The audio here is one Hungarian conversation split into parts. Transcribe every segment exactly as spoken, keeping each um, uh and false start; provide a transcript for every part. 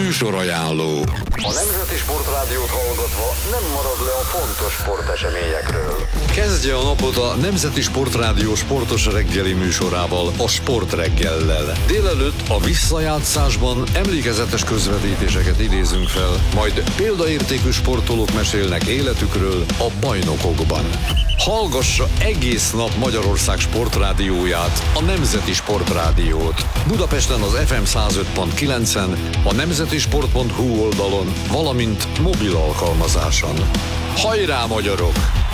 Műsorajánló. A Nemzeti Sportrádiót hallgatva nem marad le a fontos sporteseményekről. Kezdje a napot a Nemzeti Sportrádió sportos reggeli műsorával, a Sportreggellel. Délelőtt a visszajátszásban emlékezetes közvetítéseket idézünk fel, majd példaértékű sportolók mesélnek életükről a bajnokokban. Hallgassa egész nap Magyarország sportrádióját, a Nemzeti Sportrádiót. Budapesten az ef em száz öt pont kilencen, a nemzetisport pont hu oldalon, valamint mobil alkalmazáson. Hajrá, magyarok!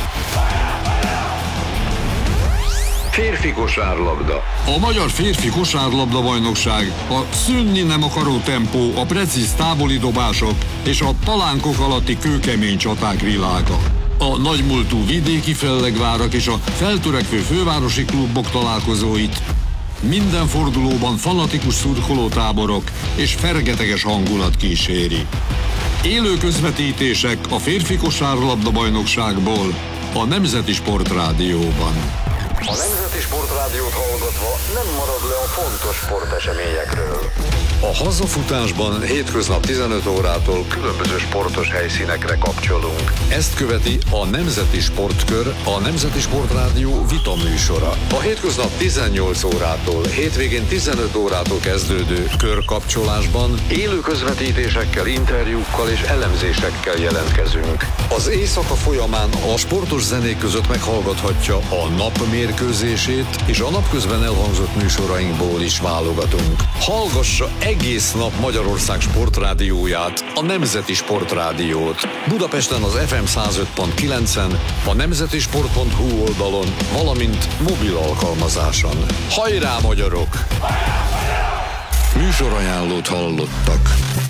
Férfi kosárlabda. A magyar férfi kosárlabda bajnokság a szűnni nem akaró tempó, a precíz távoli dobások és a palánkok alatti kőkemény csaták világa. A nagymúltú vidéki fellegvárak és a feltörekvő fővárosi klubok találkozóit minden fordulóban fanatikus szurkolótáborok és fergeteges hangulat kíséri. Élő közvetítések a férfi kosárlabda bajnokságból a Nemzeti Sportrádióban. A Nemzeti Sportrádiót hallgatva nem marad le a fontos sporteseményekről. A hazafutásban hétköznap tizenöt órától különböző sportos helyszínekre kapcsolunk. Ezt követi a Nemzeti Sportkör, a Nemzeti Sportrádió vita műsora. A hétköznap tizennyolc órától, hétvégén tizenöt órától kezdődő körkapcsolásban élő közvetítésekkel, interjúkkal és elemzésekkel jelentkezünk. Az éjszaka folyamán a sportos zenék között meghallgathatja a napmérkőzését, és a napközben elhangzott műsorainkból is válogatunk. Hallgassa egész nap Magyarország sportrádióját, a Nemzeti Sportrádiót. Budapesten az ef em száz öt pont kilencen, a nemzetisport pont hu oldalon, valamint mobil alkalmazáson. Hajrá, magyarok! Műsorajánlót hallottak.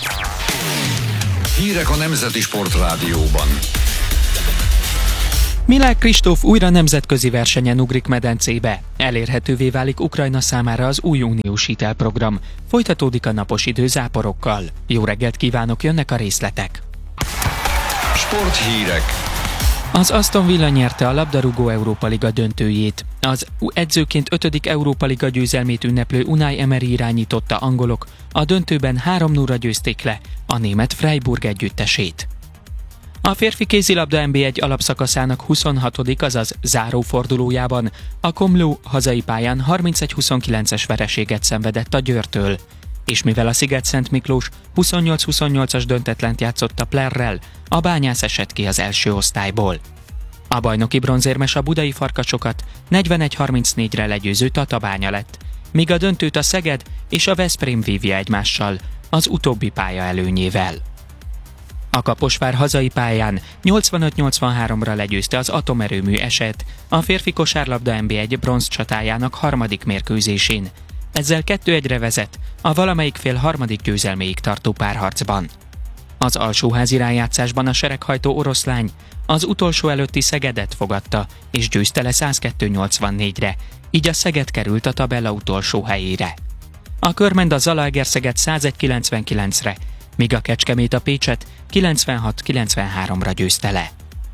Hírek a Nemzeti Sportrádióban. Milák Kristóf újra nemzetközi versenyen ugrik medencébe. Elérhetővé válik Ukrajna számára az új uniós hitelprogram. Folytatódik a napos idő záporokkal. Jó reggelt kívánok, jönnek a részletek. Sporthírek. Az Aston Villa nyerte a labdarúgó Európa Liga döntőjét. Az edzőként ötödik Európa Liga győzelmét ünneplő Unai Emery irányította angolok. A döntőben három nulla győzték le a német Freiburg együttesét. A férfi kézilabda en bé egy alapszakaszának huszonhatodik azaz záró fordulójában a Komló hazai pályán harmincegy huszonkilences vereséget szenvedett a Győrtől, és mivel a Sziget-Szent Miklós huszonnyolc huszonnyolcas döntetlent játszott a Plerrel, a Bányász esett ki az első osztályból. A bajnoki bronzérmes a budai Farkasokat negyvenegy harmincnégyre legyőző Tatabánya lett, míg a döntőt a Szeged és a Veszprém vívja egymással, az utóbbi pálya előnyével. A Kaposvár hazai pályán nyolcvanöt nyolcvanháromra legyőzte az Atomerőmű eset a férfi kosárlabda en bé egy bronz csatájának harmadik mérkőzésén. Ezzel kettő egyre vezet a valamelyik fél harmadik győzelméig tartó párharcban. Az alsóházi rájátszásban a sereghajtó oroszlány az utolsó előtti Szegedet fogadta és győzte le százkettő nyolcvannégyre, így a Szeged került a tabella utolsó helyére. A Körmend a Zalaegerszeged százegy kilencvenkilencre, míg a Kecskemét a Pécset kilencvenhat kilencvenháromra győzte le.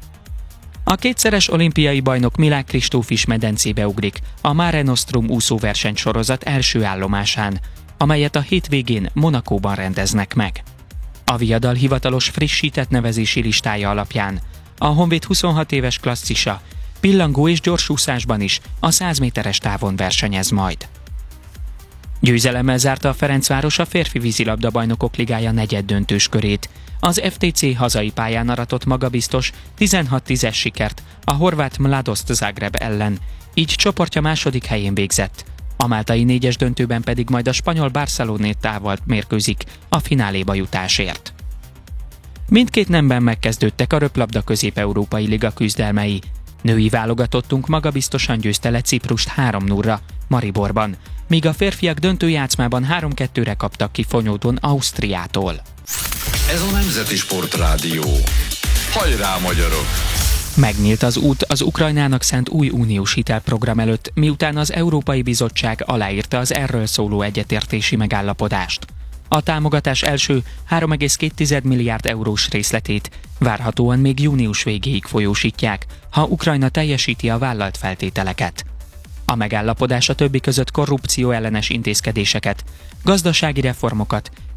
A kétszeres olimpiai bajnok Milák Kristóf is medencébe ugrik a Mare Nostrum úszóversenysorozat első állomásán, amelyet a hétvégén Monacóban rendeznek meg. A viadal hivatalos frissített nevezési listája alapján a Honvéd huszonhat éves klasszisa pillangó és gyorsúszásban is a száz méteres távon versenyez majd. Győzelemmel zárta a Ferencváros a férfi vízilabda bajnokok ligája negyeddöntős körét. Az ef té cé hazai pályán aratott magabiztos tizenhat tízes sikert a horvát Mladost Zagreb ellen, így csoportja második helyén végzett. A máltai négyes döntőben pedig majd a spanyol Barcelonétával mérkőzik a fináléba jutásért. Mindkét nemben megkezdődtek a röplabda közép-európai liga küzdelmei. Női válogatottunk magabiztosan győzte le Ciprust három nullra Mariborban, míg a férfiak döntőjátszmában három kettőre kaptak ki Fonyódon Ausztriától. Ez a Nemzeti Sportrádió. Hajrá, magyarok! Megnyílt az út az Ukrajnának szánt új uniós hitelprogram előtt, miután az Európai Bizottság aláírta az erről szóló egyetértési megállapodást. A támogatás első három egész két milliárd eurós részletét várhatóan még június végéig folyósítják, ha Ukrajna teljesíti a vállalt feltételeket. A megállapodás a többi között korrupció ellenes intézkedéseket, gazdasági reformokat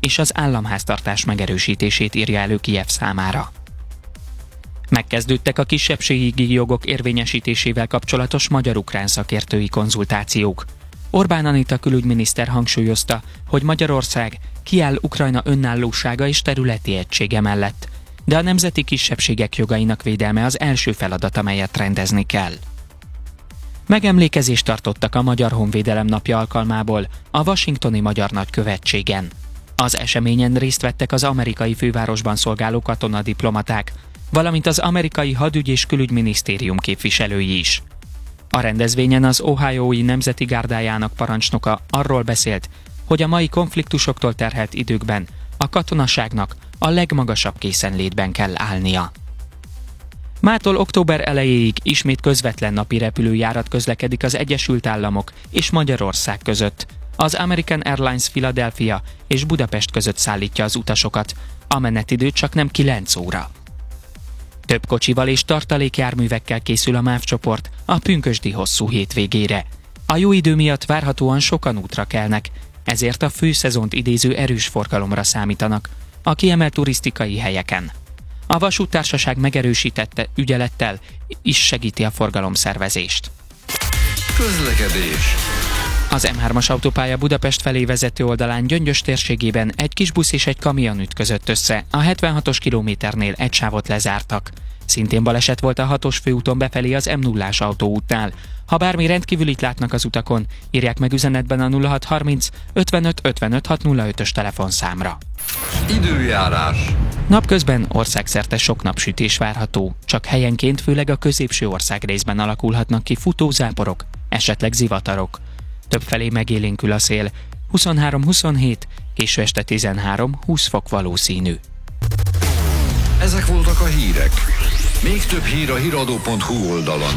és az államháztartás megerősítését írja elő Kijev számára. Megkezdődtek a kisebbségi jogok érvényesítésével kapcsolatos magyar-ukrán szakértői konzultációk. Orbán Anita külügyminiszter hangsúlyozta, hogy Magyarország kiáll Ukrajna önállósága és területi egysége mellett, de a nemzeti kisebbségek jogainak védelme az első feladat, amelyet rendezni kell. Megemlékezést tartottak a Magyar Honvédelem napja alkalmából a washingtoni Magyar Nagykövetségen. Az eseményen részt vettek az amerikai fővárosban szolgáló katonadiplomaták, valamint az amerikai hadügy- és külügyminisztérium képviselői is. A rendezvényen az Ohiói Nemzeti Gárdájának parancsnoka arról beszélt, hogy a mai konfliktusoktól terhelt időkben a katonaságnak a legmagasabb készenlétben kell állnia. Mától október elejéig ismét közvetlen napi repülőjárat közlekedik az Egyesült Államok és Magyarország között. Az American Airlines Philadelphia és Budapest között szállítja az utasokat, a menetidő csak nem kilenc óra. Több kocsival és tartalékjárművekkel készül a MÁV csoport a pünkösdi hosszú hétvégére. A jó idő miatt várhatóan sokan útra kelnek, ezért a főszezont idéző erős forgalomra számítanak a kiemelt turisztikai helyeken. A vasúttársaság megerősítette ügyelettel is segíti a forgalomszervezést. Közlekedés. Az M hármas autópálya Budapest felé vezető oldalán Gyöngyös térségében egy kis busz és egy kamion ütközött össze, a hetvenhatos kilométernél egy sávot lezártak. Szintén baleset volt a hatos főúton befelé az M nullás autóútnál. Ha bármi rendkívülit látnak az utakon, írják meg üzenetben a nulla hat harminc ötvenöt ötvenöt hatszázötös telefonszámra. Időjárás. Napközben országszerte sok napsütés várható, csak helyenként főleg a középső országrészben alakulhatnak ki futózáporok, esetleg zivatarok. Többfelé megélénkül a szél, huszonhárom huszonhét, késő este tizenhárom húsz fok valószínű. Ezek voltak a hírek. Még több hír a híradó pont hu oldalon.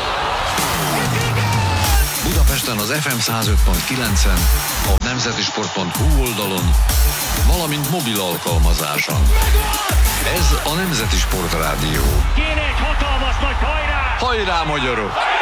Budapesten az ef em száz öt pont kilencen, a nemzetisport pont hu oldalon, valamint mobil alkalmazáson. Ez a Nemzeti Sport Rádió. Kéne egy hatalmas nagy hajrá! Hajrá, magyarok!